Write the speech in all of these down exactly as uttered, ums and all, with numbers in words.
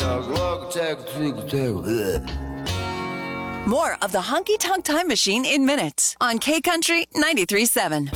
More of the Honky Tonk Time Machine in minutes on K Country ninety-three point seven.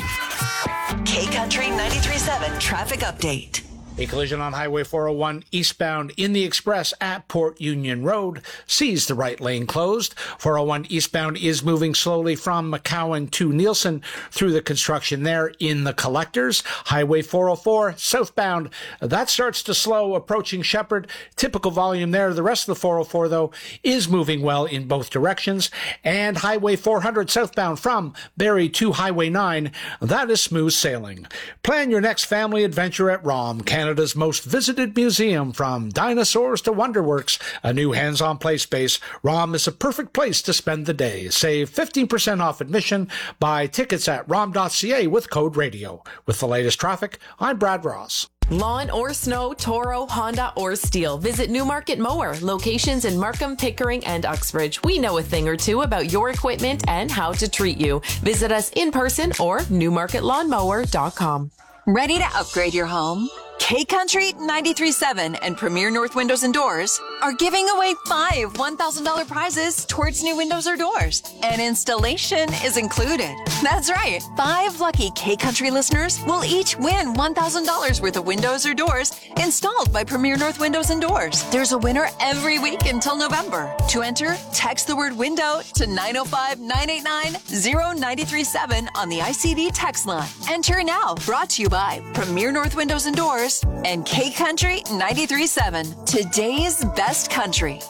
K Country ninety-three point seven traffic update. A collision on Highway four oh one eastbound in the Express at Port Union Road sees the right lane closed. four oh one eastbound is moving slowly from McCowan to Nielsen through the construction there in the Collectors. Highway four oh four southbound, that starts to slow approaching Shepherd. Typical volume there. The rest of the four oh four, though, is moving well in both directions. And Highway four hundred southbound from Barrie to Highway nine, that is smooth sailing. Plan your next family adventure at ROM, Canada. Canada's most visited museum, from dinosaurs to Wonderworks, a new hands-on play space. ROM is a perfect place to spend the day. Save fifteen percent off admission. Buy tickets at rom dot c a with code radio. With the latest traffic, I'm Brad Ross. Lawn or snow, Toro, Honda, or Steel. Visit Newmarket Mower. Locations in Markham, Pickering, and Uxbridge. We know a thing or two about your equipment and how to treat you. Visit us in person or newmarket lawn mower dot com. Ready to upgrade your home? K Country ninety-three point seven and Premier North Windows and Doors are giving away five one thousand dollars prizes towards new windows or doors. And installation is included. That's right. Five lucky K Country listeners will each win one thousand dollars worth of windows or doors installed by Premier North Windows and Doors. There's a winner every week until November. To enter, text the word window to nine oh five, nine eight nine, oh nine three seven on the I C D text line. Enter now. Brought to you by Premier North Windows and Doors and K Country ninety-three point seven, today's best country.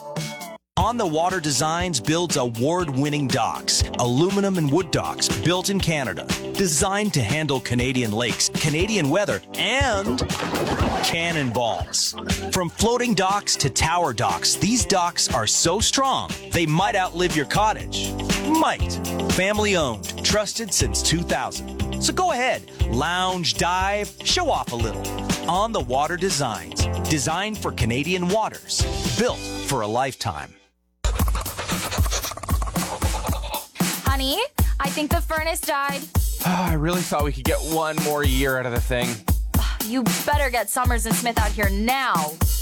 On the Water Designs builds award-winning docks, aluminum and wood docks built in Canada, designed to handle Canadian lakes, Canadian weather, and cannonballs. From floating docks to tower docks, these docks are so strong, they might outlive your cottage. Might. Family owned, trusted since two thousand. So go ahead, lounge, dive, show off a little. On the Water Designs, designed for Canadian waters, built for a lifetime. Honey, I think the furnace died. Oh, I really thought we could get one more year out of the thing. You better get Summers and Smith out here now.